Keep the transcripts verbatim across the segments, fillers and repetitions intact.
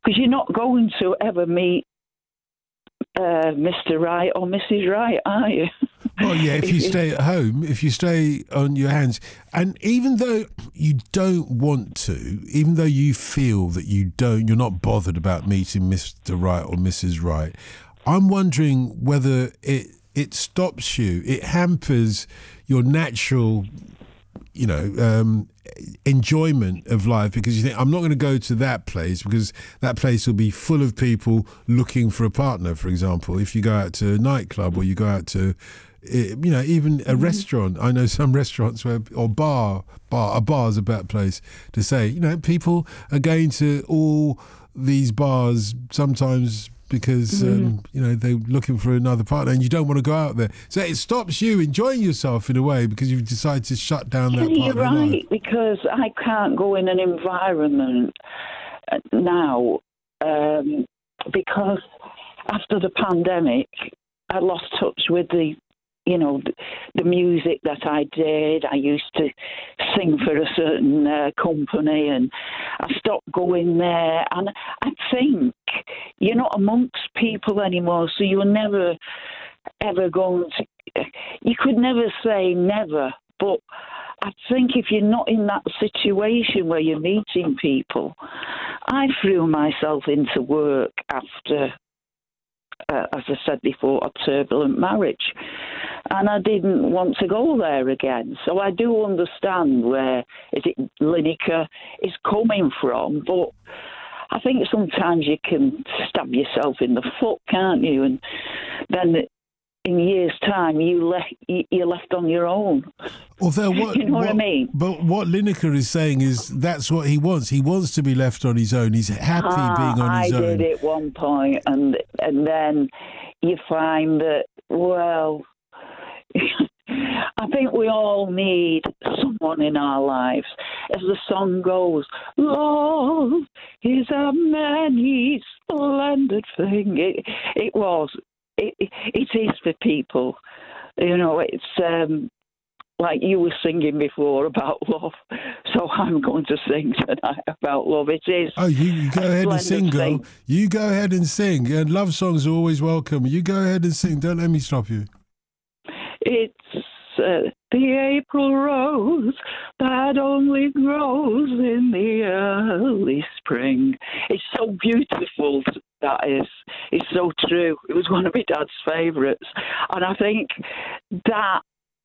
Because you're not going to ever meet uh, Mister Right or Missus Right, are you? Well, yeah, if you stay at home, if you stay on your hands, and even though you don't want to, even though you feel that you don't, you're not bothered about meeting Mister Right or Missus Right, I'm wondering whether it it stops you, it hampers your natural, you know, um, enjoyment of life, because you think, I'm not going to go to that place because that place will be full of people looking for a partner, for example. If you go out to a nightclub or you go out to, you know, even a restaurant. I know some restaurants where, or bar, bar, a bar's a better place to say, you know, people are going to all these bars sometimes because, Mm. um, you know, they're looking for another partner and you don't want to go out there. So it stops you enjoying yourself in a way because you've decided to shut down that Yeah, part you're of your right, life. because I can't go in an environment now um, because after the pandemic, I lost touch with the, you know, the, the music that I did. I used to sing for a certain uh, company, and I stopped going there. And I think you're not amongst people anymore, so you're never, ever going to, you could never say never, but I think if you're not in that situation where you're meeting people, I threw myself into work after, uh, as I said before, a turbulent marriage. And I didn't want to go there again. So I do understand where is it Lineker is coming from, but I think sometimes you can stab yourself in the foot, can't you? And then in years' time, you left you're left on your own. Although what, you know what, what I mean? But what Lineker is saying is that's what he wants. He wants to be left on his own. He's happy ah, being on his I own. I did at one point, and and then you find that, well, I think we all need someone in our lives. As the song goes, love is a many splendid thing. It, it was. It, it is for people. You know, it's um, like you were singing before about love. So I'm going to sing tonight about love. It is. Oh, you, you go ahead and sing, girl. Thing. You go ahead and sing. And love songs are always welcome. You go ahead and sing. Don't let me stop you. It's uh, the April rose that only grows in the early spring. It's so beautiful, that is. It's so true. It was one of my dad's favourites. And I think that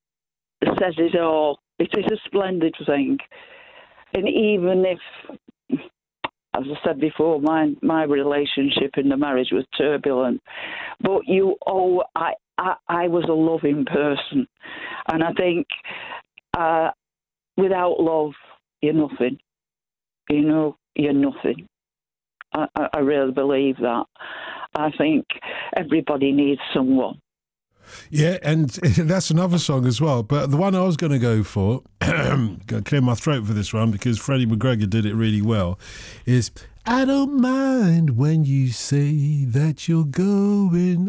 says it all. It is a splendid thing. And even if, as I said before, my my relationship in the marriage was turbulent, but you oh I I, I was a loving person, and I think uh, without love you're nothing. You know, you're nothing. I, I, I really believe that. I think everybody needs someone. Yeah, and that's another song as well. But the one I was going to go for, going to clear my throat for this one because Freddie McGregor did it really well, is I don't mind when you say that you're going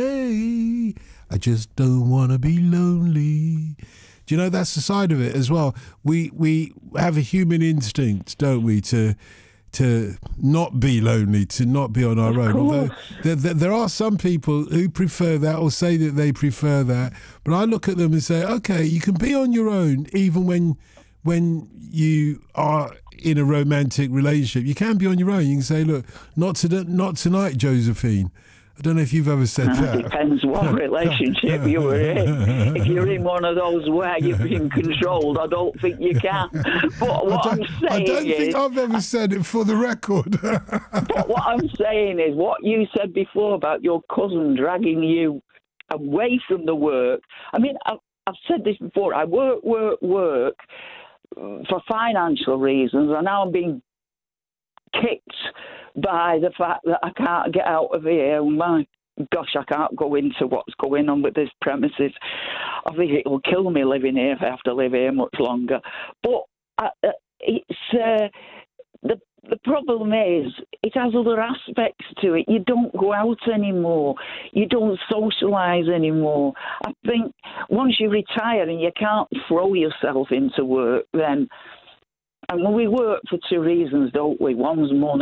away. I just don't want to be lonely. Do you know that's the side of it as well? We we have a human instinct, don't we, to to not be lonely, to not be on our own. Although there, there, there are some people who prefer that or say that they prefer that. But I look at them and say, okay, you can be on your own even when when you are in a romantic relationship. You can be on your own. You can say, look, not to, not tonight, Josephine. I don't know if you've ever said uh, that. Depends what relationship you were in. If you're in one of those where you're being controlled, I don't think you can. But what I'm saying I don't is, think I've ever said it for the record. But what I'm saying is, what you said before about your cousin dragging you away from the work. I mean, I've, I've said this before. I work, work, work for financial reasons, and now I'm being kicked by the fact that I can't get out of here. My gosh, I can't go into what's going on with this premises. I think it will kill me living here if I have to live here much longer. But uh, it's uh, the the problem is it has other aspects to it. You don't go out anymore. You don't socialise anymore. I think once you retire and you can't throw yourself into work, then, and we work for two reasons, don't we? One's money.